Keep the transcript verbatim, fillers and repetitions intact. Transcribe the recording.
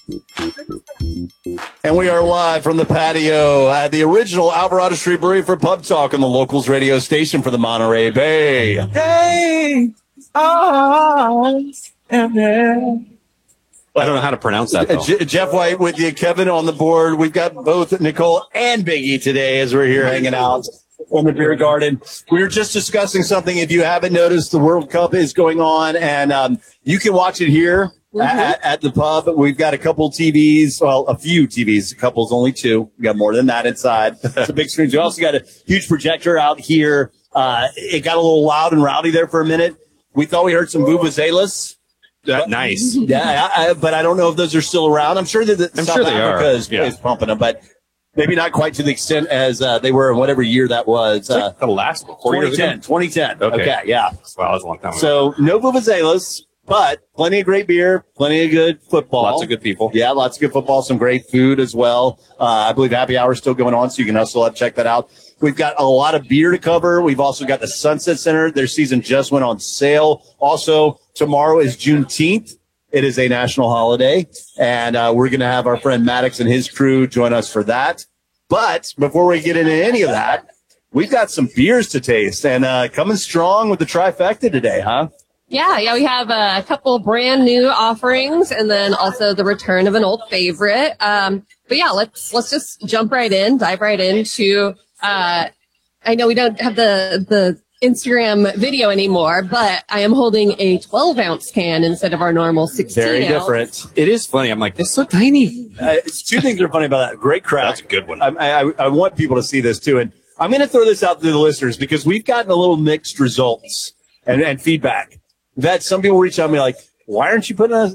And we are live from the patio at the original Alvarado Street Brewery for Pub Talk on the Locals radio station for the Monterey Bay. Hey, oh, I don't know how to pronounce that, though. J- Jeff White with you, Kevin on the board. We've got both Nicole and Biggie today as we're here hanging out on the beer garden. We were just discussing something. If you haven't noticed, the World Cup is going on, and um, you can watch it here mm-hmm. at, at the pub. We've got a couple T Vs, well, a few T Vs. A couple's only two. We got more than that inside. It's a big screen. We also got a huge projector out here. Uh, it got a little loud and rowdy there for a minute. We thought we heard some vuvuzelas. Uh, nice. Yeah, I, I, but I don't know if those are still around. I'm sure that the, I'm South sure they Africa are. Is, yeah. is pumping them, but maybe not quite to the extent as uh, they were in whatever year that was. It's like uh, the last four twenty ten. twenty ten. Okay. okay, yeah. Wow, that was a long time ago. So no vuvuzelas, but plenty of great beer, plenty of good football. Lots of good people. Yeah, lots of good football, some great food as well. Uh, I believe happy hour is still going on, so you can also check that out. We've got a lot of beer to cover. We've also got the Sunset Center. Their season just went on sale. Also, tomorrow is Juneteenth. It is a national holiday, and uh, we're going to have our friend Maddox and his crew join us for that. But before we get into any of that, we've got some beers to taste, and uh, coming strong with the trifecta today, huh? Yeah, yeah, we have a couple brand new offerings, and then also the return of an old favorite. Um, but yeah, let's let's just jump right in, dive right into. Uh, I know we don't have the the. Instagram video anymore, but I am holding a twelve ounce can instead of our normal sixteen ounce. Very different. It is funny. I'm like, this is so tiny. Uh, two things are funny about that. Great crack. That's a good one. I, I, I want people to see this too. And I'm going to throw this out to the listeners because we've gotten a little mixed results and, and feedback that some people reach out to me like, why aren't you putting a